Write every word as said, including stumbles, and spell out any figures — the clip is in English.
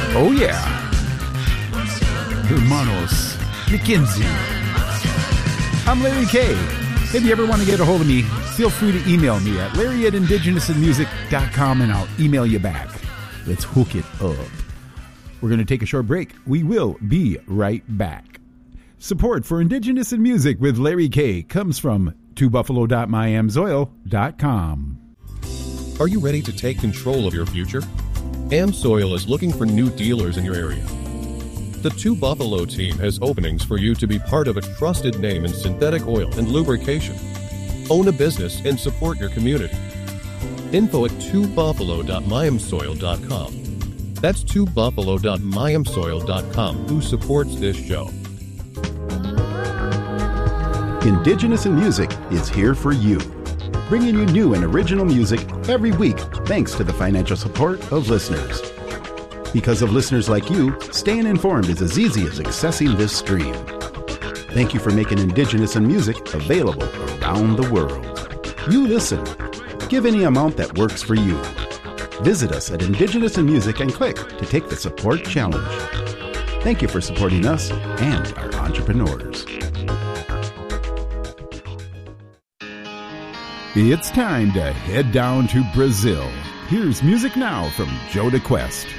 Oh, yeah. Hermanos McKenzie. I'm Larry K. If you ever want to get a hold of me, feel free to email me at larry at indigenous in music dot com and I'll email you back. Let's hook it up. We're going to take a short break. We will be right back. Support for Indigenous in Music with Larry K. comes from two buffalo dot my am soil dot com. Are you ready to take control of your future? AmSoil is looking for new dealers in your area. The Two Buffalo team has openings for you to be part of a trusted name in synthetic oil and lubrication. Own a business and support your community. Info at two buffalo dot my am soil dot com. That's two buffalo dot my am soil dot com, who supports this show. Indigenous in Music is here for you, bringing you new and original music every week thanks to the financial support of listeners. Because of listeners like you, staying informed is as easy as accessing this stream. Thank you for making Indigenous in Music available around the world. You listen. Give any amount that works for you. Visit us at Indigenous in Music and click to take the support challenge. Thank you for supporting us and our entrepreneurs. It's time to head down to Brazil. Here's music now from Joe DeQuest.